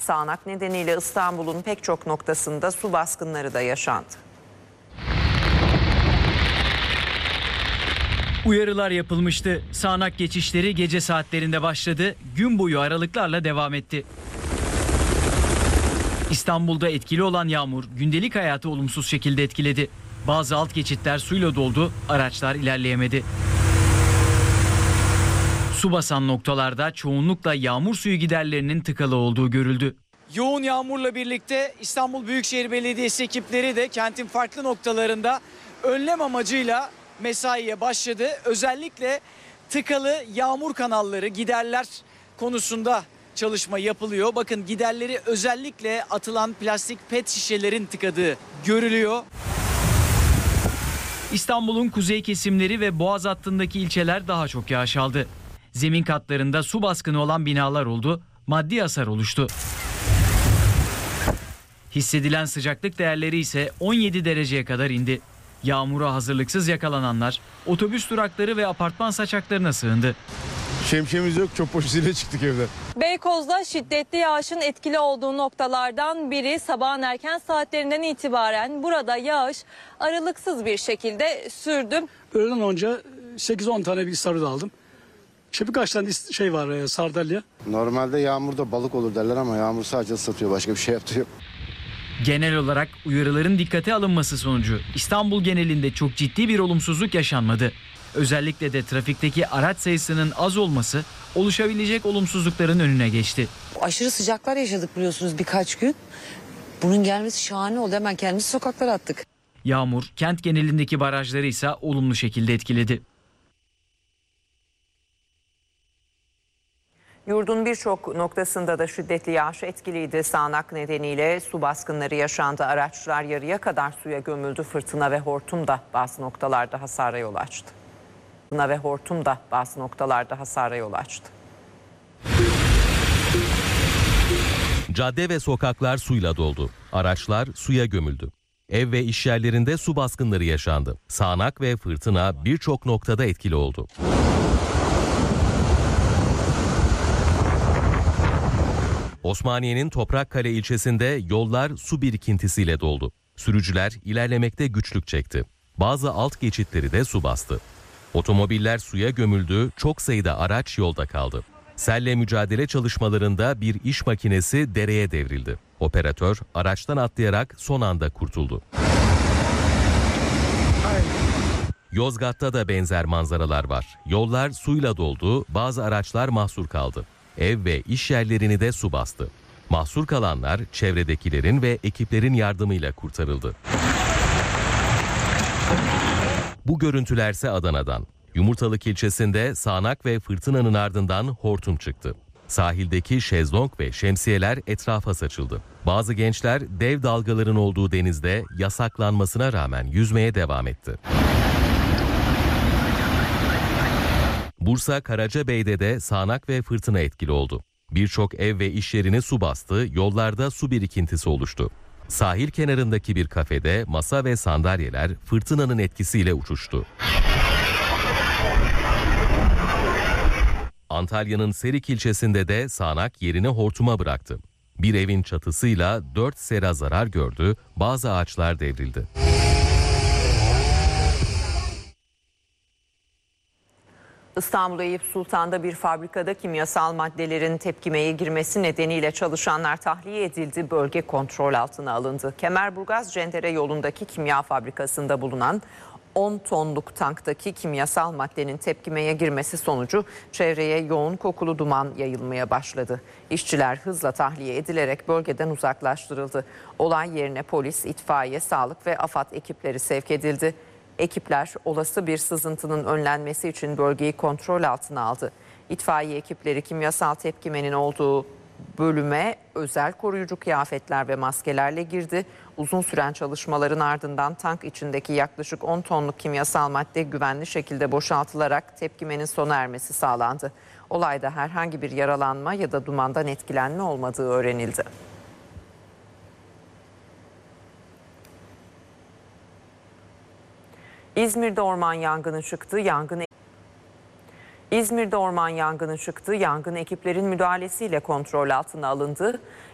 Sağanak nedeniyle İstanbul'un pek çok noktasında su baskınları da yaşandı. Uyarılar yapılmıştı. Sağanak geçişleri gece saatlerinde başladı, gün boyu aralıklarla devam etti. İstanbul'da etkili olan yağmur gündelik hayatı olumsuz şekilde etkiledi. Bazı alt geçitler suyla doldu, araçlar ilerleyemedi. Su basan noktalarda çoğunlukla yağmur suyu giderlerinin tıkalı olduğu görüldü. Yoğun yağmurla birlikte İstanbul Büyükşehir Belediyesi ekipleri de kentin farklı noktalarında önlem amacıyla mesaiye başladı. Özellikle tıkalı yağmur kanalları, giderler konusunda çalışma yapılıyor. Bakın giderleri özellikle atılan plastik pet şişelerin tıkadığı görülüyor. İstanbul'un kuzey kesimleri ve Boğaz hattındaki ilçeler daha çok yağış aldı. Zemin katlarında su baskını olan binalar oldu, maddi hasar oluştu. Hissedilen sıcaklık değerleri ise 17 dereceye kadar indi. Yağmura hazırlıksız yakalananlar otobüs durakları ve apartman saçaklarına sığındı. Şemsiyemiz yok, çöp poşetiyle çıktık evden. Beykoz'da şiddetli yağışın etkili olduğu noktalardan biri sabahın erken saatlerinden itibaren burada yağış aralıksız bir şekilde sürdü. Öğleden önce 8-10 tane bir istavrit aldım. Birkaç tane var sardalya. Normalde yağmurda balık olur derler ama yağmur sadece ıslatıyor, başka bir şey yaptı yok. Genel olarak uyarıların dikkate alınması sonucu İstanbul genelinde çok ciddi bir olumsuzluk yaşanmadı. Özellikle de trafikteki araç sayısının az olması oluşabilecek olumsuzlukların önüne geçti. Aşırı sıcaklar yaşadık biliyorsunuz birkaç gün. Bunun gelmesi şahane oldu. Hemen kendimizi sokaklara attık. Yağmur kent genelindeki barajları ise olumlu şekilde etkiledi. Yurdun birçok noktasında da şiddetli yağış etkiliydi. Sağanak nedeniyle su baskınları yaşandı. Araçlar yarıya kadar suya gömüldü. Fırtına ve hortum da bazı noktalarda hasara yol açtı. Cadde ve sokaklar suyla doldu. Araçlar suya gömüldü. Ev ve iş yerlerinde su baskınları yaşandı. Sağanak ve fırtına birçok noktada etkili oldu. Osmaniye'nin Toprakkale ilçesinde yollar su birikintisiyle doldu. Sürücüler ilerlemekte güçlük çekti. Bazı alt geçitleri de su bastı. Otomobiller suya gömüldü, çok sayıda araç yolda kaldı. Selle mücadele çalışmalarında bir iş makinesi dereye devrildi. Operatör araçtan atlayarak son anda kurtuldu. Yozgat'ta da benzer manzaralar var. Yollar suyla doldu, bazı araçlar mahsur kaldı. Ev ve iş yerlerini de su bastı. Mahsur kalanlar çevredekilerin ve ekiplerin yardımıyla kurtarıldı. Bu görüntülerse Adana'dan. Yumurtalık ilçesinde sağanak ve fırtınanın ardından hortum çıktı. Sahildeki şezlong ve şemsiyeler etrafa saçıldı. Bazı gençler dev dalgaların olduğu denizde yasaklanmasına rağmen yüzmeye devam etti. Bursa Karacabey'de de sağanak ve fırtına etkili oldu. Birçok ev ve iş yerini su bastı, yollarda su birikintisi oluştu. Sahil kenarındaki bir kafede masa ve sandalyeler fırtınanın etkisiyle uçuştu. Antalya'nın Serik ilçesinde de sağanak yerini hortuma bıraktı. Bir evin çatısıyla 4 sera zarar gördü, bazı ağaçlar devrildi. İstanbul Eyüp Sultan'da bir fabrikada kimyasal maddelerin tepkimeye girmesi nedeniyle çalışanlar tahliye edildi, bölge kontrol altına alındı. Kemerburgaz Cendere yolundaki kimya fabrikasında bulunan 10 tonluk tanktaki kimyasal maddenin tepkimeye girmesi sonucu çevreye yoğun kokulu duman yayılmaya başladı. İşçiler hızla tahliye edilerek bölgeden uzaklaştırıldı. Olay yerine polis, itfaiye, sağlık ve AFAD ekipleri sevk edildi. Ekipler olası bir sızıntının önlenmesi için bölgeyi kontrol altına aldı. İtfaiye ekipleri kimyasal tepkimenin olduğu bölüme özel koruyucu kıyafetler ve maskelerle girdi. Uzun süren çalışmaların ardından tank içindeki yaklaşık 10 tonluk kimyasal madde güvenli şekilde boşaltılarak tepkimenin sona ermesi sağlandı. Olayda herhangi bir yaralanma ya da dumandan etkilenme olmadığı öğrenildi. İzmir'de orman yangını çıktı. İzmir'de orman yangını çıktı. Yangın ekiplerin müdahalesiyle kontrol altına alındı.